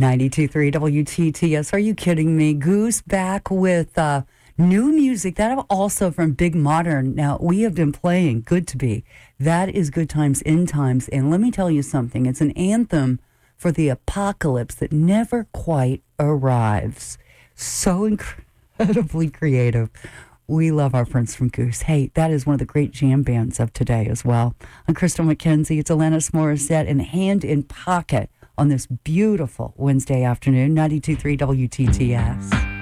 92.3 WTTS. Are you kidding me? Goose back with new music. That also from Big Modern. Now, we have been playing Good to Be. That is Good Times, In Times. And let me tell you something. It's an anthem for the apocalypse that never quite arrives. So incredibly creative. We love our friends from Goose. Hey, that is one of the great jam bands of today as well. I'm Crystal McKenzie. It's Alanis Morissette and Hand in Pocket on this beautiful Wednesday afternoon, 92.3 WTTS.